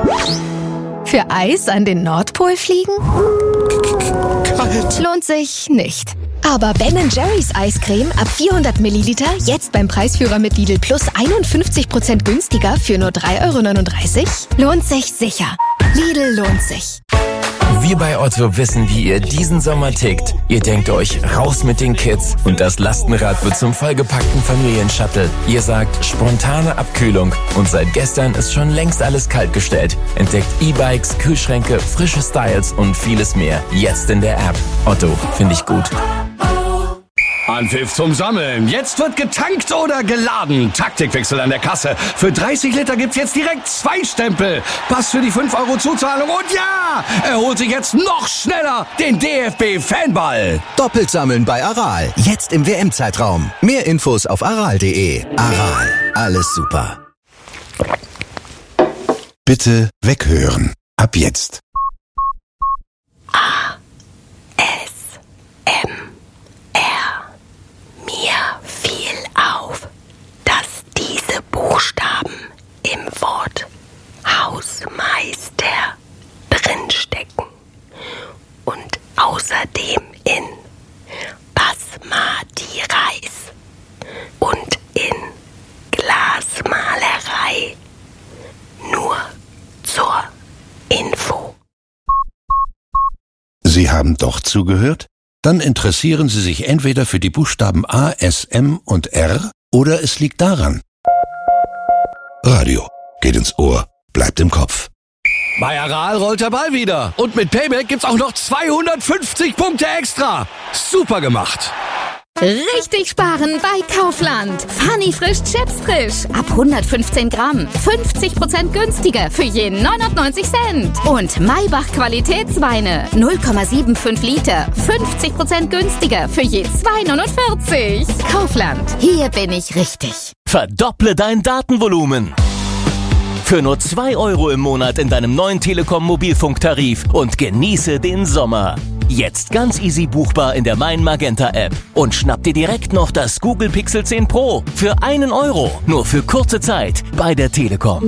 Für Eis an den Nordpol fliegen? Kalt. Lohnt sich nicht. Aber Ben & Jerry's Eiscreme ab 400 Milliliter jetzt beim Preisführer mit Lidl Plus 51% günstiger für nur 3,39 €? Lohnt sich sicher. Lidl lohnt sich. Wir bei Otto wissen, wie ihr diesen Sommer tickt. Ihr denkt euch, raus mit den Kids und das Lastenrad wird zum vollgepackten Familienshuttle. Ihr sagt, spontane Abkühlung und seit gestern ist schon längst alles kaltgestellt. Entdeckt E-Bikes, Kühlschränke, frische Styles und vieles mehr. Jetzt in der App. Otto, finde ich gut. Anpfiff zum Sammeln. Jetzt wird getankt oder geladen. Taktikwechsel an der Kasse. Für 30 Liter gibt's jetzt direkt 2 Stempel. Pass für die 5 € Zuzahlung. Und ja, er holt sich jetzt noch schneller den DFB-Fanball. Doppelt sammeln bei Aral. Jetzt im WM-Zeitraum. Mehr Infos auf aral.de. Aral. Alles super. Bitte weghören. Ab jetzt. Mir fiel auf, dass diese Buchstaben im Wort Hausmeister drinstecken und außerdem in Basmati Reis und in Glasmalerei. Nur zur Info. Sie haben doch zugehört? Dann interessieren Sie sich entweder für die Buchstaben A, S, M und R oder es liegt daran. Radio. Geht ins Ohr, bleibt im Kopf. Bei Aral rollt der Ball wieder. Und mit Payback gibt's auch noch 250 Punkte extra. Super gemacht. Richtig sparen bei Kaufland. Funny Frisch Chips frisch. Ab 115 Gramm. 50% günstiger für je 99 Cent. Und Maybach Qualitätsweine. 0,75 Liter. 50% günstiger für je 2,49. Kaufland. Hier bin ich richtig. Verdopple dein Datenvolumen. Für nur 2 € im Monat in deinem neuen Telekom-Mobilfunktarif und genieße den Sommer. Jetzt ganz easy buchbar in der Mein Magenta App. Und schnapp dir direkt noch das Google Pixel 10 Pro für 1 €. Nur für kurze Zeit bei der Telekom.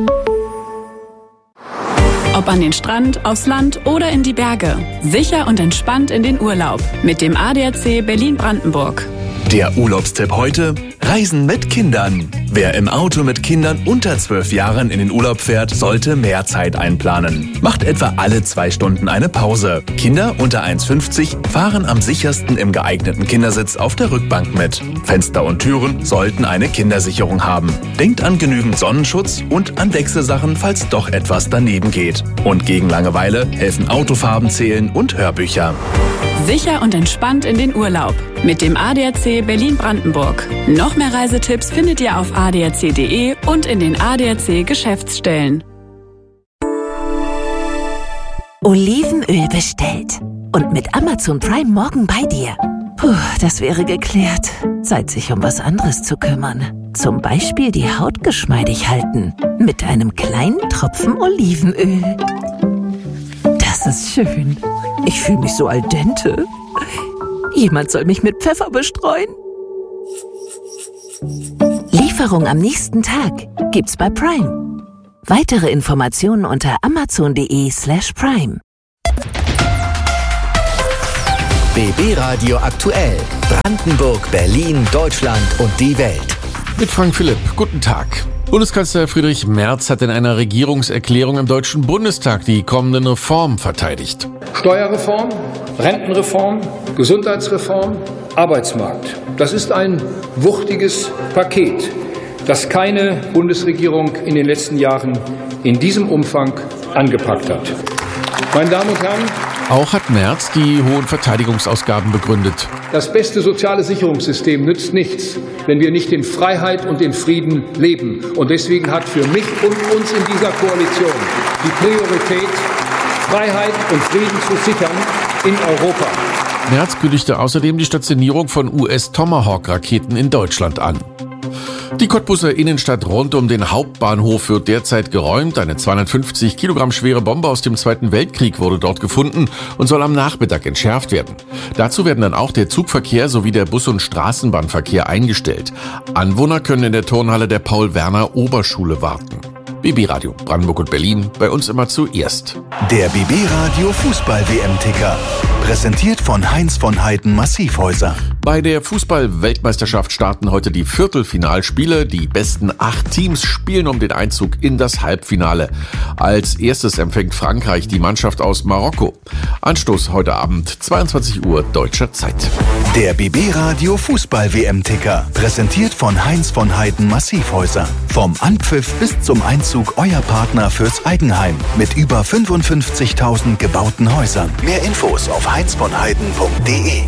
Ob an den Strand, aufs Land oder in die Berge. Sicher und entspannt in den Urlaub. Mit dem ADAC Berlin-Brandenburg. Der Urlaubstipp heute: Reisen mit Kindern. Wer im Auto mit Kindern unter 12 Jahren in den Urlaub fährt, sollte mehr Zeit einplanen. Macht etwa alle 2 Stunden eine Pause. Kinder unter 1,50 fahren am sichersten im geeigneten Kindersitz auf der Rückbank mit. Fenster und Türen sollten eine Kindersicherung haben. Denkt an genügend Sonnenschutz und an Wechselsachen, falls doch etwas daneben geht. Und gegen Langeweile helfen Autofarben zählen und Hörbücher. Sicher und entspannt in den Urlaub. Mit dem ADAC Berlin-Brandenburg. Noch mehr Reisetipps findet ihr auf adac.de und in den ADAC Geschäftsstellen. Olivenöl bestellt. Und mit Amazon Prime morgen bei dir. Puh, das wäre geklärt. Zeit, sich um was anderes zu kümmern. Zum Beispiel die Haut geschmeidig halten. Mit einem kleinen Tropfen Olivenöl. Das ist schön. Ich fühle mich so al dente. Jemand soll mich mit Pfeffer bestreuen. Lieferung am nächsten Tag gibt's bei Prime. Weitere Informationen unter amazon.de/prime. BB Radio aktuell. Brandenburg, Berlin, Deutschland und die Welt. Mit Frank Philipp. Guten Tag. Bundeskanzler Friedrich Merz hat in einer Regierungserklärung im Deutschen Bundestag die kommenden Reformen verteidigt. Steuerreform, Rentenreform, Gesundheitsreform, Arbeitsmarkt. Das ist ein wuchtiges Paket, das keine Bundesregierung in den letzten Jahren in diesem Umfang angepackt hat. Meine Damen und Herren, auch hat Merz die hohen Verteidigungsausgaben begründet. Das beste soziale Sicherungssystem nützt nichts, wenn wir nicht in Freiheit und in Frieden leben. Und deswegen hat für mich und uns in dieser Koalition die Priorität, Freiheit und Frieden zu sichern in Europa. Merz kündigte außerdem die Stationierung von US-Tomahawk-Raketen in Deutschland an. Die Cottbuser Innenstadt rund um den Hauptbahnhof wird derzeit geräumt. Eine 250 Kilogramm schwere Bombe aus dem Zweiten Weltkrieg wurde dort gefunden und soll am Nachmittag entschärft werden. Dazu werden dann auch der Zugverkehr sowie der Bus- und Straßenbahnverkehr eingestellt. Anwohner können in der Turnhalle der Paul-Werner-Oberschule warten. BB Radio Brandenburg und Berlin, bei uns immer zuerst. Der BB Radio Fußball-WM-Ticker. Präsentiert von Heinz von Heiden Massivhäuser. Bei der Fußball-Weltmeisterschaft starten heute die Viertelfinalspiele. Die besten 8 Teams spielen um den Einzug in das Halbfinale. Als erstes empfängt Frankreich die Mannschaft aus Marokko. Anstoß heute Abend, 22 Uhr deutscher Zeit. Der BB Radio Fußball-WM-Ticker. Präsentiert von Heinz von Heiden Massivhäuser. Vom Anpfiff bis zum Einzug euer Partner fürs Eigenheim. Mit über 55.000 gebauten Häusern. Mehr Infos auf heinzvonheiden.de.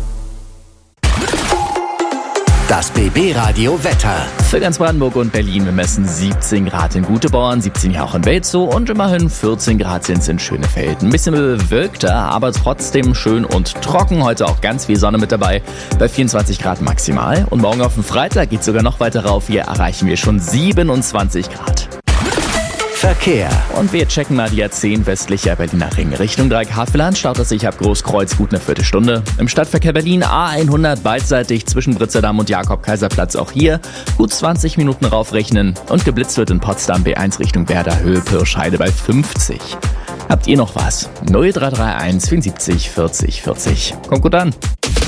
Das BB Radio Wetter. Für ganz Brandenburg und Berlin, wir messen 17 Grad in Guteborn, 17 hier auch in Welzow und immerhin 14 Grad sind es in Schönefeld. Ein bisschen bewölkter, aber trotzdem schön und trocken. Heute auch ganz viel Sonne mit dabei, bei 24 Grad maximal. Und morgen auf den Freitag geht es sogar noch weiter rauf. Hier erreichen wir schon 27 Grad. Verkehr. Und wir checken mal die A10 westlicher Berliner Ring. Richtung Dreieck-Havelland staut es sich ab Großkreuz gut eine Viertelstunde. Im Stadtverkehr Berlin A100 beidseitig zwischen Britzerdamm und Jakob-Kaiser-Platz auch hier. Gut 20 Minuten raufrechnen. Und geblitzt wird in Potsdam B1 Richtung Werder Höhe Pirscheide bei 50. Habt ihr noch was? 0331 74 40 40. Kommt gut an.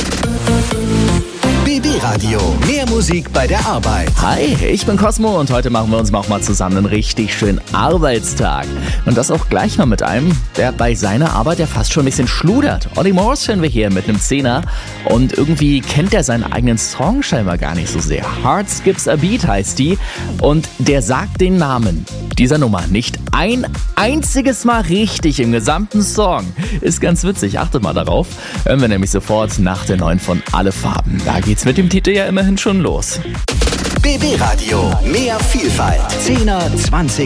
BB Radio. Mehr Musik bei der Arbeit. Hi, ich bin Cosmo und heute machen wir uns auch mal zusammen einen richtig schönen Arbeitstag. Und das auch gleich mal mit einem, der bei seiner Arbeit ja fast schon ein bisschen schludert. Olly Morse hören wir hier mit einem 10er und irgendwie kennt er seinen eigenen Song scheinbar gar nicht so sehr. Heart Skips a Beat heißt die und der sagt den Namen dieser Nummer nicht ein einziges Mal richtig im gesamten Song. Ist ganz witzig, achtet mal darauf. Hören wir nämlich sofort nach der neuen von Alle Farben. Da geht's mit dem Titel ja immerhin schon los. BB Radio. Mehr Vielfalt. 10er, 20